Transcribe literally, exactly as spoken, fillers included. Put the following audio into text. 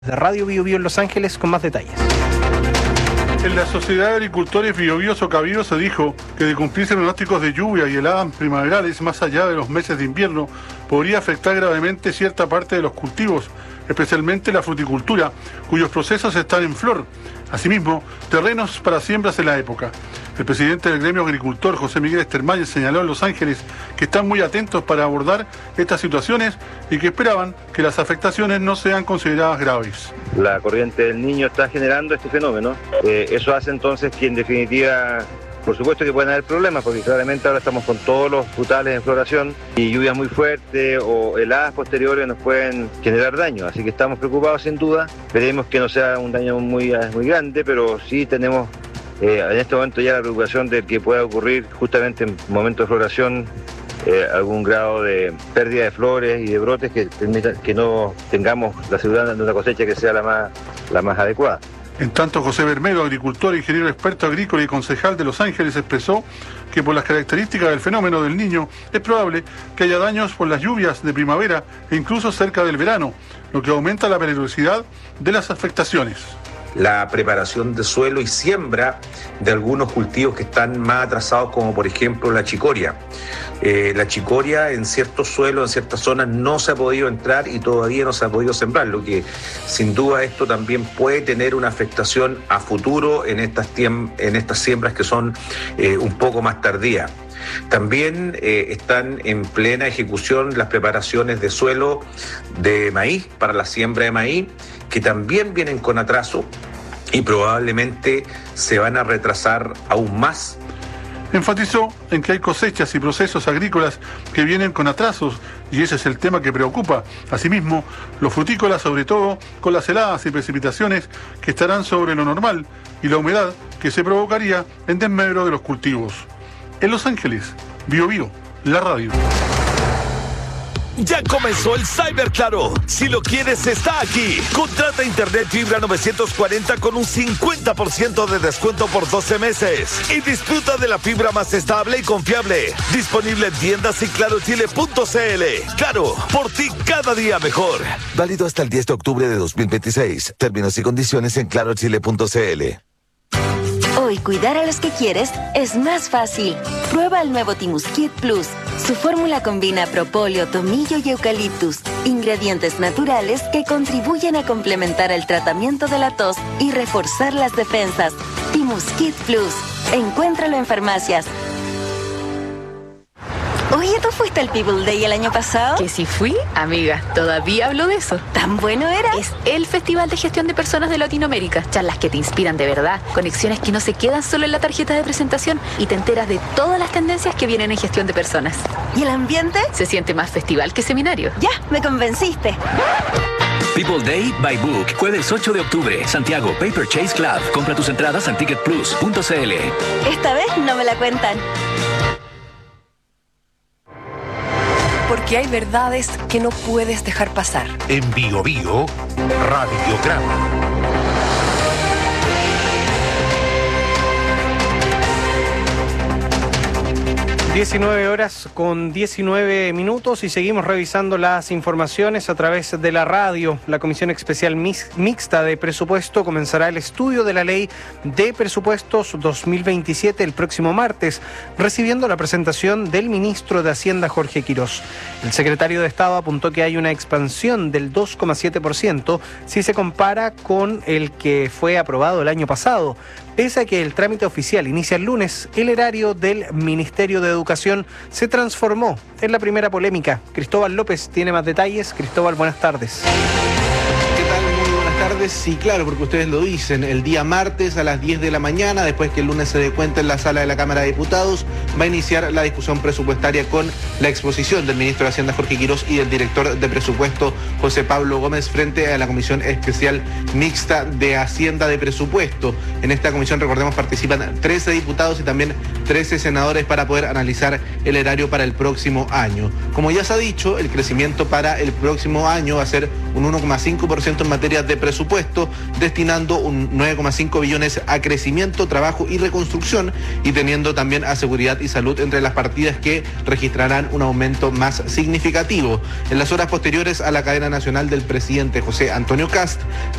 De Radio Bio Bio en Los Ángeles con más detalles. En la Sociedad de Agricultores Bio Bio Socavío se dijo que de cumplirse pronósticos de lluvia y heladas primaverales más allá de los meses de invierno, podría afectar gravemente cierta parte de los cultivos, especialmente la fruticultura, cuyos procesos están en flor. Asimismo, terrenos para siembras en la época. El presidente del gremio agricultor, José Miguel Estermayer, señaló en Los Ángeles que están muy atentos para abordar estas situaciones y que esperaban que las afectaciones no sean consideradas graves. La corriente del Niño está generando este fenómeno. Eh, eso hace entonces que en definitiva, por supuesto que pueden haber problemas, porque claramente ahora estamos con todos los frutales en floración y lluvias muy fuertes o heladas posteriores nos pueden generar daño. Así que estamos preocupados sin duda. Esperemos que no sea un daño muy, muy grande, pero sí tenemos eh, en este momento ya la preocupación de que pueda ocurrir justamente en momentos de floración eh, algún grado de pérdida de flores y de brotes que permitan que no tengamos la seguridad de una cosecha que sea la más, la más adecuada. En tanto, José Bermedo, agricultor, ingeniero experto agrícola y concejal de Los Ángeles, expresó que por las características del fenómeno del Niño es probable que haya daños por las lluvias de primavera e incluso cerca del verano, lo que aumenta la peligrosidad de las afectaciones. La preparación de suelo y siembra de algunos cultivos que están más atrasados, como por ejemplo la chicoria. Eh, la chicoria en ciertos suelos, en ciertas zonas no se ha podido entrar y todavía no se ha podido sembrar, lo que sin duda esto también puede tener una afectación a futuro en estas, tiem- en estas siembras que son eh, un poco más tardías. También eh, están en plena ejecución las preparaciones de suelo de maíz para la siembra de maíz, que también vienen con atraso y probablemente se van a retrasar aún más. Enfatizó en que hay cosechas y procesos agrícolas que vienen con atrasos y ese es el tema que preocupa. Asimismo, los frutícolas, sobre todo con las heladas y precipitaciones que estarán sobre lo normal y la humedad que se provocaría en desmedro de los cultivos. En Los Ángeles, Bio Bio, la radio. Ya comenzó el Cyber Claro. Si lo quieres, está aquí. Contrata internet fibra novecientos cuarenta con un cincuenta por ciento de descuento por doce meses. Y disfruta de la fibra más estable y confiable. Disponible en tiendas y claro chile punto c l. Claro, por ti cada día mejor. Válido hasta el diez de octubre de dos mil veintiséis. Términos y condiciones en claro chile punto c l. Hoy cuidar a los que quieres es más fácil. Prueba el nuevo Timuskit Plus. Su fórmula combina propóleo, tomillo y eucaliptus, ingredientes naturales que contribuyen a complementar el tratamiento de la tos y reforzar las defensas. Timuskit Plus. Encuéntralo en farmacias. Oye, ¿tú fuiste al People Day el año pasado? Que si fui, amiga, todavía hablo de eso. ¿Tan bueno era? Es el Festival de Gestión de Personas de Latinoamérica. Charlas que te inspiran de verdad, conexiones que no se quedan solo en la tarjeta de presentación y te enteras de todas las tendencias que vienen en gestión de personas. ¿Y el ambiente? Se siente más festival que seminario. Ya, me convenciste. People Day by Book, jueves ocho de octubre, Santiago, Paper Chase Club. Compra tus entradas en ticket plus punto c l. Esta vez no me la cuentan. Porque hay verdades que no puedes dejar pasar. En Bio Bio, Radiograma. diecinueve horas con diecinueve minutos y seguimos revisando las informaciones a través de la radio. La Comisión Especial Mixta de Presupuesto comenzará el estudio de la Ley de Presupuestos dos mil veintisiete el próximo martes, recibiendo la presentación del ministro de Hacienda, Jorge Quirós. El secretario de Estado apuntó que hay una expansión del dos coma siete por ciento si se compara con el que fue aprobado el año pasado. Pese a que el trámite oficial inicia el lunes, el erario del Ministerio de Educación se transformó en la primera polémica. Cristóbal López tiene más detalles. Cristóbal, buenas tardes. ¿Qué tal? Muy buenas tardes. Sí, claro, porque ustedes lo dicen, el día martes a las diez de la mañana, después que el lunes se dé cuenta en la sala de la Cámara de Diputados, va a iniciar la discusión presupuestaria con la exposición del ministro de Hacienda, Jorge Quirós, y del director de presupuesto, José Pablo Gómez, frente a la Comisión Especial Mixta de Hacienda de Presupuesto. En esta comisión, recordemos, participan trece diputados y también trece senadores para poder analizar el erario para el próximo año. Como ya se ha dicho, el crecimiento para el próximo año va a ser un uno coma cinco por ciento en materia de presupuesto. presupuesto, destinando un nueve coma cinco billones a crecimiento, trabajo y reconstrucción, y teniendo también a seguridad y salud entre las partidas que registrarán un aumento más significativo. En las horas posteriores a la cadena nacional del presidente José Antonio Kast,